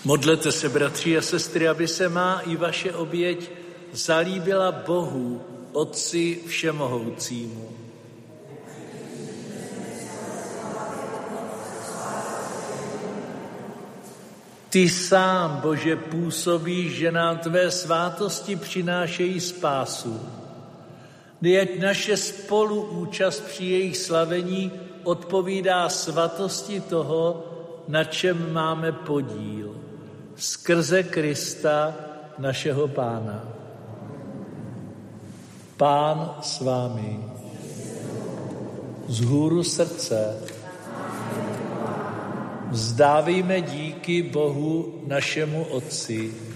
Modlete se, bratři a sestry, aby se má i vaše oběť zalíbila Bohu, Otci všemohoucímu. Ty sám, Bože, působíš, že nám tvé svátosti přinášejí spásu. Dej, ať naše spoluúčast při jejich slavení odpovídá svatosti toho, na čem máme podíl. Skrze Krista, našeho Pána. Pán s vámi. Vzhůru srdce. Vzdávejme díky Bohu našemu Otci.